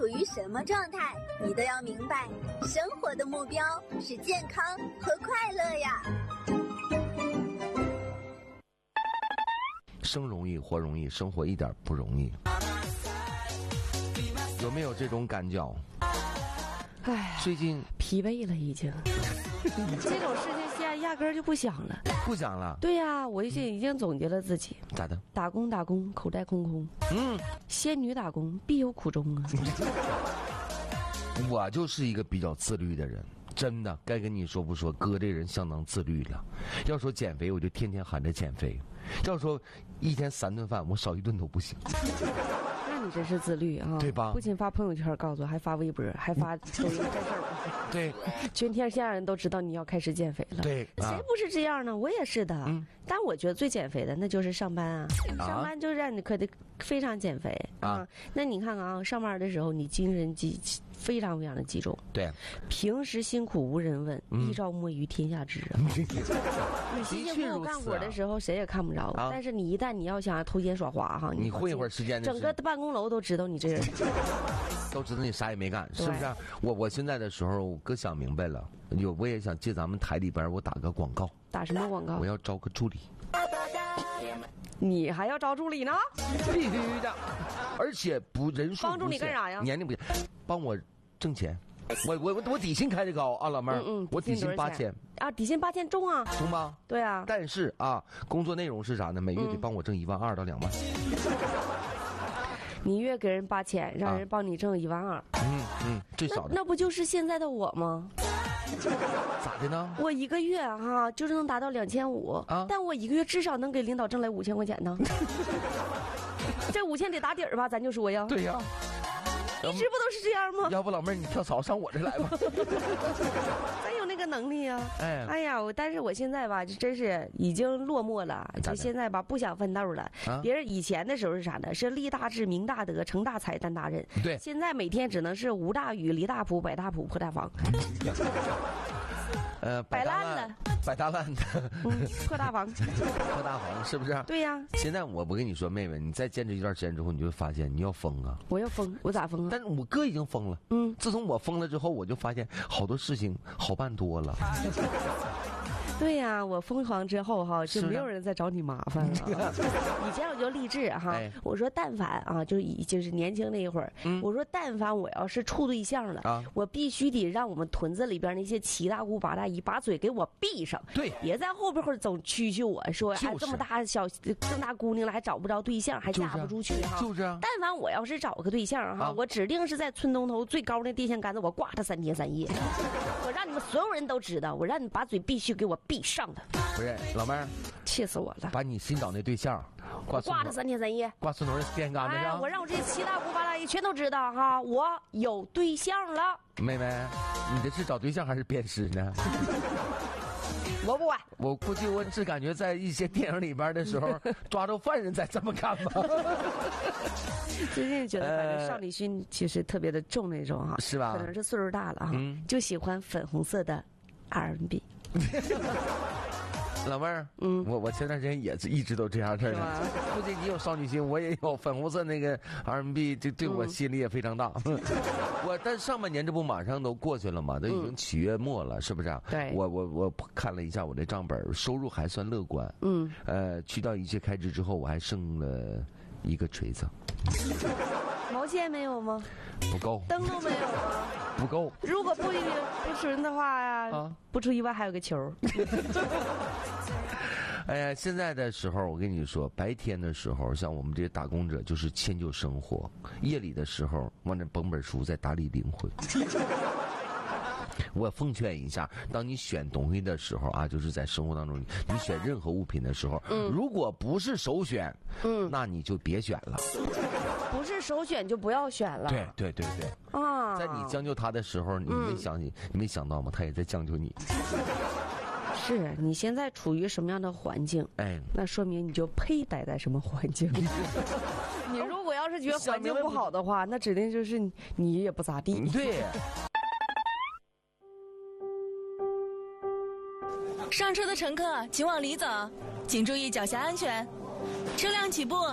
处于什么状态，你都要明白，生活的目标是健康和快乐呀。 生容易活容易，生活一点不容易。有没有这种感觉？ 哎， 最近疲惫了已经。这种事情现在压根儿就不想了。 不讲了。 对呀，我已经总结了自己。 咋的？ 打工打工，口袋空空。仙女打工必有苦衷啊。 我就是一个比较自律的人，真的，该跟你说不说，哥这人相当自律了。要说减肥，我就天天喊着减肥；要说一天3顿饭，我少1顿都不行。 那你真是自律啊， 对吧？ 不仅发朋友圈告诉，还发微博，还发抖音这事儿。 对， 全天下人都知道你要开始减肥了。 对， 谁不是这样呢？我也是的。但我觉得最减肥的那就是上班啊，上班就让你可得非常减肥啊。那你看看啊，上班的时候你精神非常非常的集中。 对， 平时辛苦无人问，一朝莫于天下知啊。你辛辛苦苦干活的时候谁也看不着，但是你一旦你要想偷奸耍滑哈， 你混一会儿时间的整个办公楼都知道你这人。 都知道你啥也没干，是不是？我现在的时候，我哥想明白了，我也想借咱们台里边，我打个广告。打什么广告？ 我要招个助理。 你还要招助理呢？ 必须的，而且人数帮助你干啥呀？ 年龄不帮我挣钱。我底薪开的高啊，老妹儿。我底薪8000 啊，底薪8000中啊， 中吗？ 对啊。 但是啊，工作内容是啥呢？每月得帮我挣12000到2万。 你月给人8000，让人帮你挣12000。 最少的。 那不就是现在的我吗？ 咋的呢？ 我一个月哈，就是能达到2500啊，但我一个月至少能给领导挣来5000块钱呢。这5000得打底儿吧？咱就说呀。 对呀。 一直不都是这样吗？ 要不老妹儿你跳槽上我这来吧。 咱有那个能力啊。哎呀，但是我现在吧，就真是已经落寞了。就现在吧，不想奋斗了。别人以前的时候是啥呢？是立大志、明大德、成大才、担大任。 对。 现在每天只能是无大雨、离大谱、摆大谱、破大房。摆烂了。 摆大烂的。 破大房。 破大房是不是？ 对呀。 现在我不跟你说，妹妹，你再坚持一段时间之后，你就会发现你要疯啊！ 我要疯，我咋疯啊？ 但是我哥已经疯了。自从我疯了之后，我就发现好多事情好办多了。 对呀，我疯狂之后哈，就没有人再找你麻烦了。以前我就励志哈，我说但凡啊，就是年轻那一会儿，我说但凡我要是处对象了，我必须得让我们屯子里边那些七大姑八大姨把嘴给我闭上， 对， 别在后边总蛐蛐我说，哎，这么大姑娘了还找不着对象，还嫁不出去哈。 就是啊。 但凡我要是找个对象哈，我指定是在村东头最高的电线杆子，我挂他3天3夜，我让你们所有人都知道，我让你把嘴必须给我闭上的。 不是老妹儿， 气死我了！ 把你新找那对象挂他3天3夜， 挂村头的电线杆子上。 我让我这七大姑八大姨全都知道哈，我有对象了。 妹妹，你这是找对象还是鞭尸呢？ 我不管。 我估计我只感觉在一些电影里边的时候，抓住犯人才这么干吧。 最近觉得反正少女心其实特别的重那种哈， 是吧？ 可能是岁数大了哈，就喜欢粉红色的 R&B。 老妹儿，我前段时间也是一直都这样的。估计你有少女心，我也有粉红色那个 R&B， 这对我吸引力也非常大。但上半年这不马上都过去了嘛，都已经7月末了，是不是？ 对。 我看了一下我的账本，收入还算乐观。去掉一切开支之后，我还剩了一个锤子。 毛线没有吗？ 不够。 灯都没有吗？ 不够。 如果不纯的话呀，不出意外还有个球。 哎呀，现在的时候我跟你说，白天的时候像我们这些打工者就是迁就生活，夜里的时候往那捧本书在打理灵魂。我奉劝一下，当你选东西的时候啊，就是在生活当中你选任何物品的时候，如果不是首选，那你就别选了。 不是首选就不要选了。 对啊！在你将就他的时候，你没想到吗？他也在将就你。 是你现在处于什么样的环境？那说明你就配待在什么环境。你如果要是觉得环境不好的话，那指定就是你也不咋地。 对。 上车的乘客请往里走，请注意脚下安全。车辆起步。